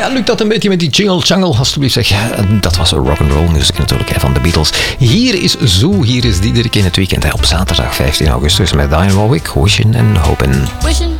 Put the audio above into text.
Ja, lukt dat een beetje met die jingle-jangle, alsjeblieft zeg. Dat was een rock'n'roll music natuurlijk van de Beatles. Hier is Zoo, hier is Diederik in het weekend op zaterdag 15 augustus met Diane Warwick, Wishing and Hoping. Wishing